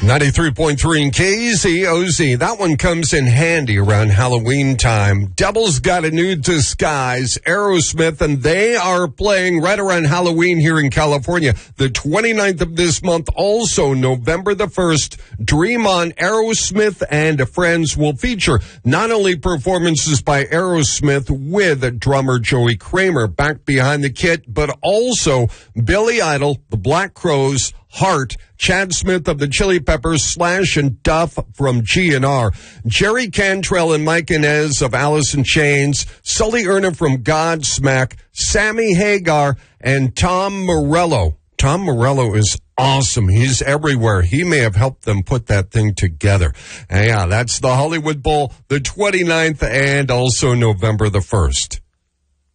93.3 in KZOZ. That one comes in handy around Halloween time. Devil's Got a New Disguise, Aerosmith, and they are playing right around Halloween here in California. The 29th of this month, also November the 1st, Dream On, Aerosmith and Friends will feature not only performances by Aerosmith with drummer Joey Kramer back behind the kit, but also Billy Idol, the Black Crowes, Heart, Chad Smith of the Chili Peppers, Slash, and Duff from GNR, Jerry Cantrell and Mike Inez of Alice in Chains, Sully Erna from Godsmack, Sammy Hagar, and Tom Morello. Tom Morello is awesome. He's everywhere. He may have helped them put that thing together. And yeah, that's the Hollywood Bowl, the 29th and also November the 1st.